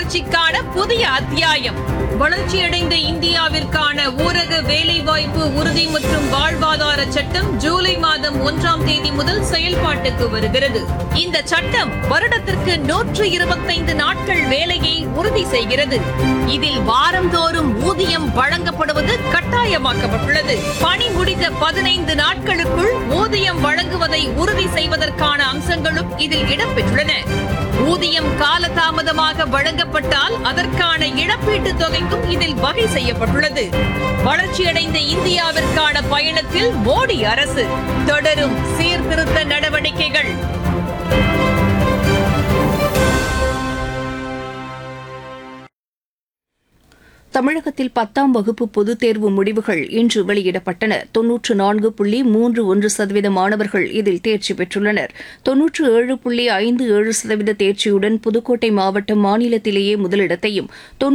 வளர்ச்சிக்கான புதிய அத்தியாயம். வளர்ச்சியடைந்த இந்தியாவிற்கான ஊரக வேலைவாய்ப்பு உறுதி மற்றும் வாழ்வாதார சட்டம் ஜூலை மாதம் 1ஆம் தேதி முதல் செயல்பாட்டுக்கு வருகிறது. இந்த சட்டம் வருடத்திற்கு 125 நாட்கள் வேலையை உறுதி செய்கிறது. இதில் வாரந்தோறும் ஊதியம் வழங்கப்படுவது கட்டாயமாக்கப்பட்டுள்ளது. பணி முடிந்த 15 நாட்களுக்குள் ஊதியம் வழங்குவதை உறுதி செய்வதற்கான அம்சங்களும் இதில் இடம்பெற்றுள்ளன. ஊதியம் காலதாமதமாக வழங்கப்பட்டால் அதற்கான இழப்பீட்டுத் தொகைக்கும் இதில் வகை செய்யப்பட்டுள்ளது. வளர்ச்சியடைந்த இந்தியாவிற்கான பயணத்தில் மோடி அரசு தொடரும் சீர்திருத்த நடவடிக்கைகள். தமிழகத்தில் 10ஆம் வகுப்பு பொதுத் தேர்வு முடிவுகள் இன்று வெளியிடப்பட்டன. 94.31% மாணவர்கள் இதில் தேர்ச்சி பெற்றுள்ளனர். 97.57% தேர்ச்சியுடன் புதுக்கோட்டை மாவட்டம் மாநிலத்திலேயே முதலிடத்தையும்,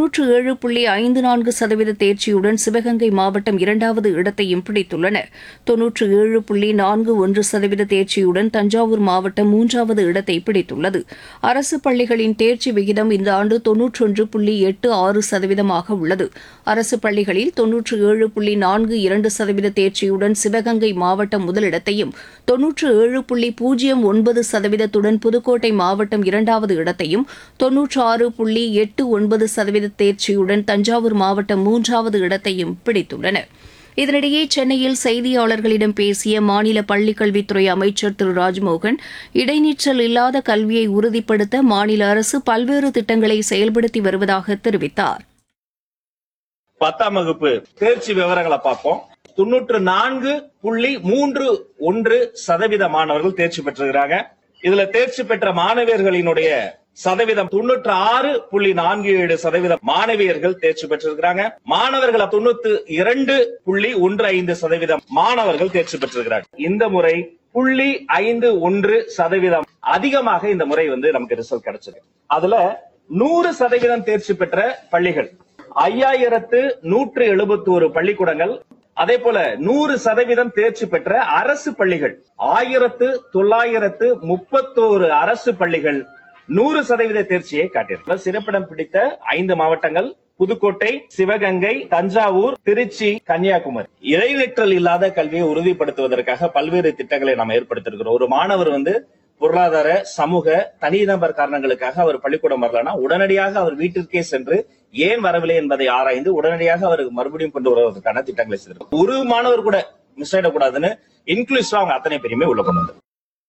97.54% தேர்ச்சியுடன் சிவகங்கை மாவட்டம் 2வது இடத்தையும் பிடித்துள்ளன. 97.41% தேர்ச்சியுடன் தஞ்சாவூர் மாவட்டம் 3வது இடத்தை பிடித்துள்ளது. அரசு பள்ளிகளின் தேர்ச்சி விகிதம் இந்த ஆண்டு 91.86% உள்ளது. அரசு பள்ளிகளில் 97.42% தேர்ச்சியுடன் சிவகங்கை மாவட்டம் முதலிடத்தையும், 97.09% புதுக்கோட்டை மாவட்டம் 2வது இடத்தையும், 96.89% தேர்ச்சியுடன் தஞ்சாவூர் மாவட்டம் 3வது இடத்தையும் பிடித்துள்ளன. இதனிடையே சென்னையில் செய்தியாளர்களிடம் பேசிய மாநில பள்ளிக்கல்வித்துறை அமைச்சர் திரு ராஜ்மோகன், இடைநிற்றல் இல்லாத கல்வியை உறுதிப்படுத்த மாநில அரசு பல்வேறு திட்டங்களை செயல்படுத்தி வருவதாக தெரிவித்தார். 10ஆம் வகுப்பு தேர்ச்சி விவரங்களை பார்ப்போம். 94.31% மாணவர்கள் தேர்ச்சி பெற்றிருக்கிறாங்க. இதுல தேர்ச்சி பெற்ற மாணவியர்களினுடைய சதவீதம் 96.47% மாணவியர்கள் தேர்ச்சி பெற்றிருக்கிறாங்க. மாணவர்கள் 92.15% மாணவர்கள் தேர்ச்சி பெற்றிருக்கிறாங்க. இந்த முறை 0.51% அதிகமாக இந்த முறை நமக்கு ரிசல்ட் கிடைச்சது. அதுல 100% தேர்ச்சி பெற்ற பள்ளிகள் 5171 பள்ளிக்கூடங்கள், அதே போல 100% தேர்ச்சி பெற்ற அரசு பள்ளிகள் 1931 அரசு பள்ளிகள் 100% தேர்ச்சியை காட்டியிருக்கிறது. சிறப்பிடம் பிடித்த 5 மாவட்டங்கள் புதுக்கோட்டை, சிவகங்கை, தஞ்சாவூர், திருச்சி, கன்னியாகுமரி. இடைநிற்றல் இல்லாத கல்வியை உறுதிப்படுத்துவதற்காக பல்வேறு திட்டங்களை நாம் ஏற்படுத்தியிருக்கிறோம். ஒரு மாணவர் பொருளாதார, சமூக, தனிநபர் காரணங்களுக்காக அவர் பள்ளிக்கூடம் வரலன்னா உடனடியாக அவர் வீட்டிற்கே சென்று ஏன் வரவில்லை என்பதை ஆராய்ந்து உடனடியாக அவருக்கு மறுபடியும் கொண்டு வருவதற்கான திட்டங்களை செய்திருக்கோம். ஒரு மாணவர் கூட மிஸ் ஆயிடக்கூடாதுன்னு இன்க்ளூசிவா அவங்க அத்தனை பேருமே உள்ள கொண்டு வந்தார்.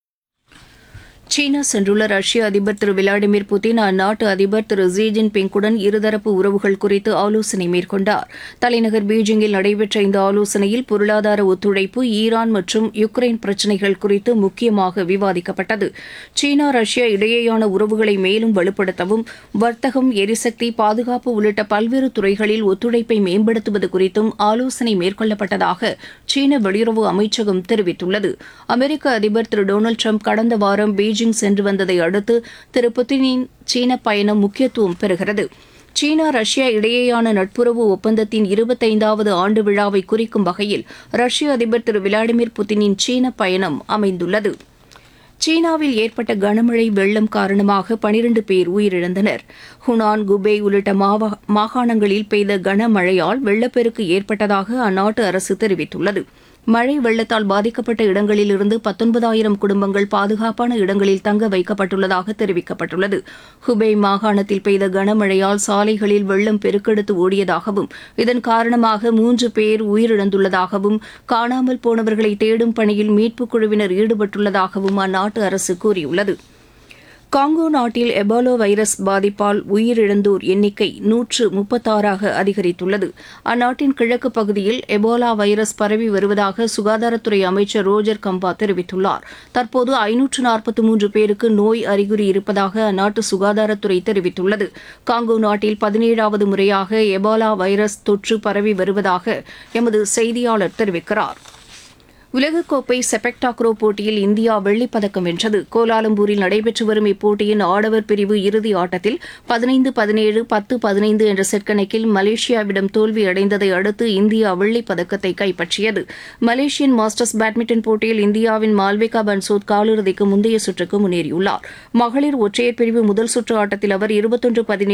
சீனா சென்றுள்ள ரஷ்ய அதிபர் திரு விளாடிமிர் புட்டின் அந்நாட்டு அதிபர் திரு ஜி ஜின்பிங்குடன் இருதரப்பு உறவுகள் குறித்து ஆலோசனை மேற்கொண்டார். தலைநகர் பீஜிங்கில் நடைபெற்ற இந்த ஆலோசனையில் பொருளாதார ஒத்துழைப்பு, ஈரான் மற்றும் யுக்ரைன் பிரச்சினைகள் குறித்து முக்கியமாக விவாதிக்கப்பட்டது. சீனா ரஷ்யா இடையேயான உறவுகளை மேலும் வலுப்படுத்தவும், வர்த்தகம், எரிசக்தி, பாதுகாப்பு உள்ளிட்ட பல்வேறு துறைகளில் ஒத்துழைப்பை மேம்படுத்துவது குறித்தும் ஆலோசனை மேற்கொள்ளப்பட்டதாக சீன வெளியுறவு அமைச்சகம் தெரிவித்துள்ளது. அமெரிக்க அதிபர் திரு டொனால்டு டிரம்ப் கடந்த வாரம் பீஜிங் சென்று வந்ததை அடுத்து திரு புட்டினின் சீன பயணம் முக்கியத்துவம் பெறுகிறது. சீனா ரஷ்யா இடையேயான நட்புறவு ஒப்பந்தத்தின் 25வது ஆண்டு விழாவை குறிக்கும் வகையில் ரஷ்ய அதிபர் திரு விளாடிமிர் புட்டினின் சீன பயணம் அமைந்துள்ளது. சீனாவில் ஏற்பட்ட கனமழை வெள்ளம் காரணமாக 12 பேர் உயிரிழந்தனர். ஹுனான், குபே உள்ளிட்ட மாகாணங்களில் பெய்த கனமழையால் வெள்ளப்பெருக்கு ஏற்பட்டதாக அந்நாட்டு அரசு தெரிவித்துள்ளது. மழை வெள்ளத்தால் பாதிக்கப்பட்ட இடங்களிலிருந்து 19,000 குடும்பங்கள் பாதுகாப்பான இடங்களில் தங்க வைக்கப்பட்டுள்ளதாக தெரிவிக்கப்பட்டுள்ளது. ஹுபே மாகாணத்தில் பெய்த கனமழையால் சாலைகளில் வெள்ளம் பெருக்கெடுத்து ஓடியதாகவும், இதன் காரணமாக 3 பேர் உயிரிழந்துள்ளதாகவும், காணாமல் போனவர்களை தேடும் பணியில் மீட்புக் குழுவினர் ஈடுபட்டுள்ளதாகவும் அந்நாட்டு அரசு கூறியுள்ளது. காங்கோ நாட்டில் எபோலா வைரஸ் பாதிப்பால் உயிரிழந்தோர் எண்ணிக்கை 136 அதிகரித்துள்ளது. அந்நாட்டின் கிழக்கு பகுதியில் எபோலா வைரஸ் பரவி வருவதாக சுகாதாரத்துறை அமைச்சர் ரோஜர் கம்பா தெரிவித்துள்ளார். தற்போது 543 பேருக்கு நோய் அறிகுறி இருப்பதாக அந்நாட்டு சுகாதாரத்துறை தெரிவித்துள்ளது. காங்கோ நாட்டில் 17வது முறையாக எபோலா வைரஸ் தொற்று பரவி வருவதாக எமது செய்தியாளர் தெரிவிக்கிறார். உலகக்கோப்பை செபக் டாக்ரோ போட்டியில் இந்தியா வெள்ளிப்பதக்கம் வென்றது. கோலாலம்பூரில் நடைபெற்று வரும் இப்போட்டியின் ஆடவர் பிரிவு இறுதி ஆட்டத்தில் 15-17, 10-15 என்ற செட் கணக்கில் மலேசியாவிடம் தோல்வியடைந்ததை அடுத்து இந்தியா வெள்ளிப்பதக்கத்தை கைப்பற்றியது. மலேசியன் மாஸ்டர்ஸ் பேட்மிண்டன் போட்டியில் இந்தியாவின் மால்விகா பன்சோத் காலிறுதிக்கு முந்தைய சுற்றுக்கு முன்னேறியுள்ளார். மகளிர் ஒற்றையர் பிரிவு முதல் சுற்று ஆட்டத்தில் அவர் 21-17